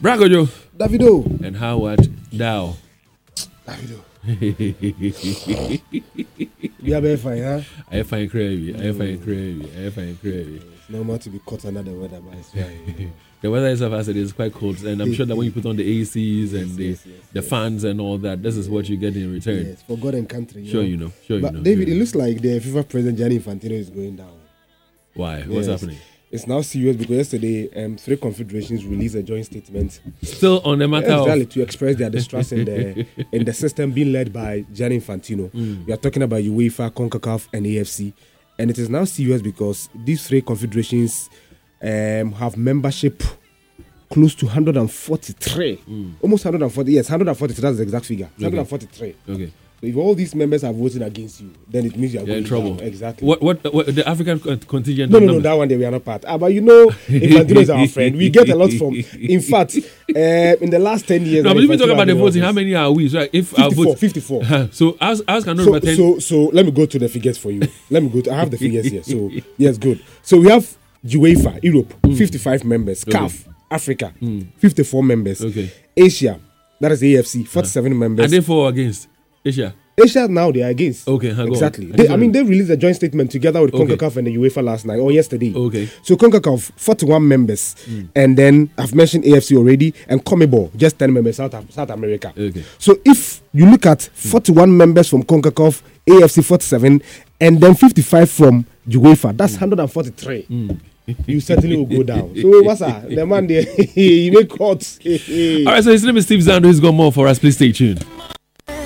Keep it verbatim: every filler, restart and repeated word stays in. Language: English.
Bragojo. Davido. And Howard Dow. Davido. You are very fine, huh? I find crazy. I find crazy. I find crazy. It's normal to be caught under the weather, but it's fine. The weather itself, as it is, quite cold, and I'm sure that when you put on the A Cs and yes, the, yes, yes, the yes. fans and all that, this is what you get in return. Yes, for God and country. You Sure, know? you know. Sure, but you know. David, sure. it looks like the FIFA president Gianni Infantino is going down. Why? What's Yes. happening? It's now serious because yesterday, um, three confederations released a joint statement. Still on the matter Exactly, of to express their distrust in the in the system being led by Gianni Infantino. Mm. We are talking about UEFA, CONCACAF, and A F C, and it is now serious because these three confederations um, have membership close to one hundred forty-three, Mm. almost one hundred forty. Yes, one hundred forty-three. That's the exact figure. Okay. one hundred forty-three. Okay. So if all these members are voting against you, then it means you are You're going in trouble. down. Exactly. What, what? What? The African con- contingent? No, of no, no, numbers? that one day we are not part. Ah, but you know, Infantino is our friend. We get a lot from. In fact, uh, in the last ten years, No, but if we talk Infantino about the has been voting, on how this. many are we? So if our fifty-four, vote, fifty-four. so as as can So, number ten. so, so let me go to the figures for you. Let me go to. I have the figures here. So yes, good. So we have UEFA, Europe, fifty-five members. Okay. C A F, Africa, Mm. fifty-four members. Okay. Asia, that is A F C, forty-seven Are members. they for or against Asia? Asia now they are against. Okay, hang on. exactly. I They, just I wanna- mean, they released a joint statement together with Okay. CONCACAF and the UEFA last night or yesterday. Okay. So CONCACAF, forty-one members, Mm. and then I've mentioned A F C already, and CONMEBOL, just ten members, South, South America. Okay. So if you look at forty-one members from CONCACAF, A F C forty-seven, and then fifty-five from UEFA, that's one hundred forty-three. Mm. You certainly will go down. So what's that? The man there, he make cuts. All right. So his name is Steve Zando. He's got more for us. Please stay tuned.